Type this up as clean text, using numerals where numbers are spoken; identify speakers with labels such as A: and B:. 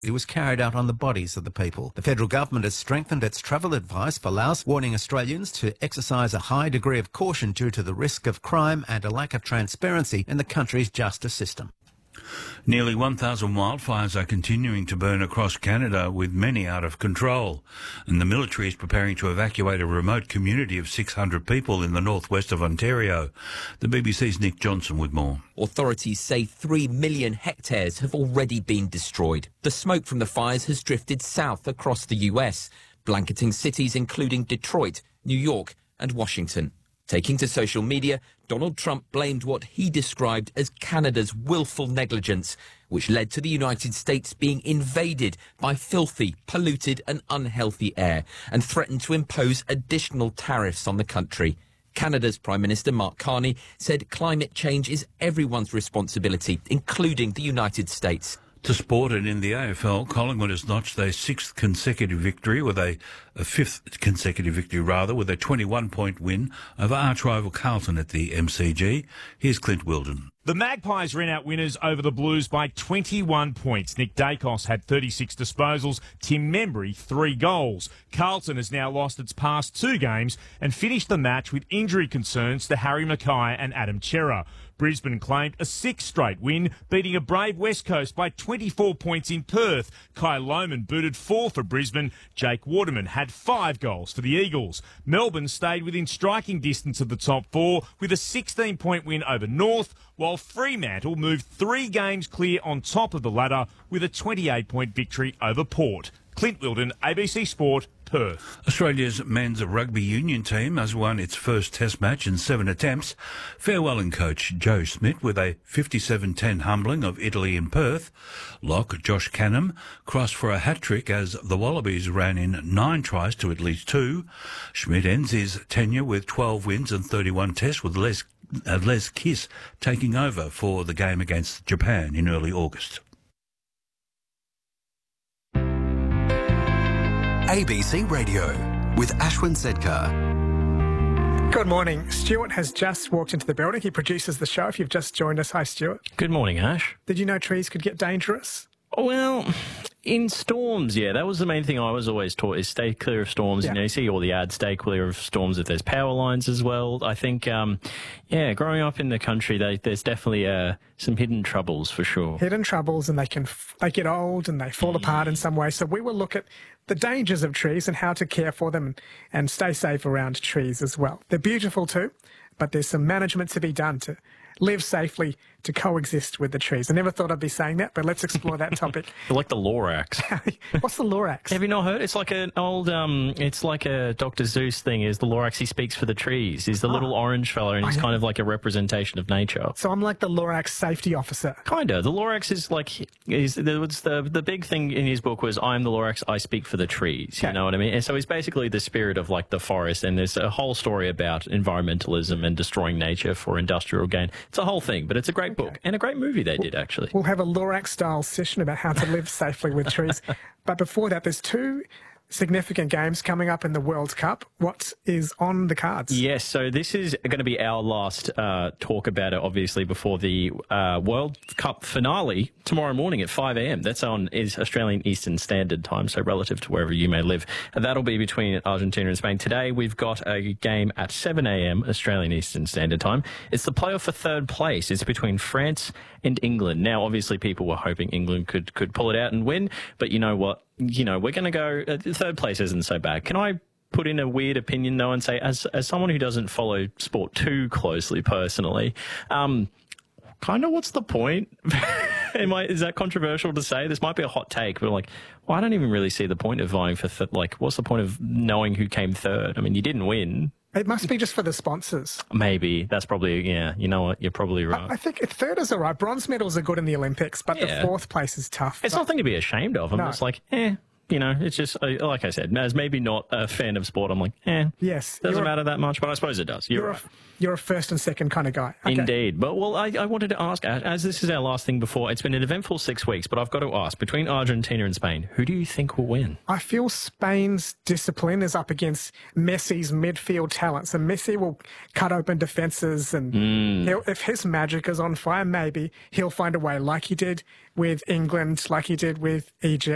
A: It was carried out on the bodies of the people. The federal government has strengthened its travel advice for Laos, warning Australians to exercise a high degree of caution due to the risk of crime and a lack of transparency in the country's justice system.
B: Nearly 1,000 wildfires are continuing to burn across Canada, with many out of control. And the military is preparing to evacuate a remote community of 600 people in the northwest of Ontario. The BBC's Nick Johnson with more.
C: Authorities say 3 million hectares have already been destroyed. The smoke from the fires has drifted south across the US, blanketing cities including Detroit, New York and Washington. Taking to social media, Donald Trump blamed what he described as Canada's willful negligence, which led to the United States being invaded by filthy, polluted and unhealthy air, and threatened to impose additional tariffs on the country. Canada's Prime Minister Mark Carney said climate change is everyone's responsibility, including the United States.
B: To sport, and in the AFL, Collingwood has notched their fifth consecutive victory with a 21-point win over arch-rival Carlton at the MCG. Here's Clint Wilden.
D: The Magpies ran out winners over the Blues by 21 points. Nick Dacos had 36 disposals, Tim Membry 3 goals. Carlton has now lost its past 2 games and finished the match with injury concerns to Harry Mackay and Adam Cerra. Brisbane claimed a 6th straight win, beating a brave West Coast by 24 points in Perth. Kai Lohmann booted 4 for Brisbane. Jake Waterman had 5 goals for the Eagles. Melbourne stayed within striking distance of the top 4 with a 16-point win over North, while Fremantle moved 3 games clear on top of the ladder with a 28-point victory over Port. Clint Wilden, ABC Sport, Perth.
B: Australia's men's rugby union team has won its first test match in 7 attempts. Farewelling coach Joe Schmidt with a 57-10 humbling of Italy in Perth. Lock Josh Canham crossed for a hat-trick as the Wallabies ran in 9 tries to at least 2. Schmidt ends his tenure with 12 wins and 31 tests, with Les Kiss taking over for the game against Japan in early August.
E: ABC Radio with Ashwin Sedkar.
F: Good morning. Stuart has just walked into the building. He produces the show. If you've just joined us, hi Stuart.
G: Good morning, Ash.
F: Did you know trees could get dangerous?
G: Well, in storms, yeah, that was the main thing I was always taught, is stay clear of storms.
F: Yeah.
G: You see all the ads, stay clear of storms if there's power lines as well. I think, growing up in the country, there's definitely some hidden troubles for sure.
F: Hidden troubles, and they get old and they fall apart in some way. So we will look at the dangers of trees and how to care for them and stay safe around trees as well. They're beautiful too, but there's some management to be done to live safely, to coexist with the trees. I never thought I'd be saying that, but let's explore that topic.
G: Like the Lorax.
F: What's the Lorax?
G: Have you not heard? It's like an old, it's like a Dr. Seuss thing, is the Lorax, he speaks for the trees. He's the little orange fella, and he's kind of like a representation of nature.
F: So I'm like the Lorax safety officer.
G: Kinda. The Lorax is like, the big thing in his book was, I'm the Lorax, I speak for the trees. You know what I mean? And so he's basically the spirit of like the forest, and there's a whole story about environmentalism and destroying nature for industrial gain. It's a whole thing, but it's a great book and a great movie they did, actually.
F: We'll have a Lorax-style session about how to live safely with trees. But before that, there's 2 significant games coming up in the World Cup. What is on the cards?
G: Yes, so this is going to be our last talk about it, obviously, before the World Cup finale tomorrow morning at 5 a.m. That's is Australian Eastern Standard Time, so relative to wherever you may live. And that'll be between Argentina and Spain. Today, we've got a game at 7 a.m. Australian Eastern Standard Time. It's the playoff for third place. It's between France and England. Now, obviously, people were hoping England could pull it out and win, but you know what? You know, we're going to go, third place isn't so bad. Can I put in a weird opinion, though, and say, as someone who doesn't follow sport too closely personally, kind of what's the point? Is that controversial to say? This might be a hot take, but like, well, I don't even really see the point of vying for, what's the point of knowing who came third? I mean, you didn't win.
F: It must be just for the sponsors.
G: Maybe. That's probably, yeah, you know what? You're probably right.
F: I think third is all right. Bronze medals are good in the Olympics, but the 4th place is tough.
G: It's nothing to be ashamed of. It's like, you know, it's just, like I said, as maybe not a fan of sport, I'm like,
F: yes,
G: doesn't matter that much, but I suppose it does. You're right.
F: You're a first and second kind of guy. Okay.
G: Indeed. But, well, I wanted to ask, as this is our last thing before, it's been an eventful 6 weeks, but I've got to ask, between Argentina and Spain, who do you think will win?
F: I feel Spain's discipline is up against Messi's midfield talent. So Messi will cut open defences, and if his magic is on fire, maybe he'll find a way, like he did with England, like he did with Egypt.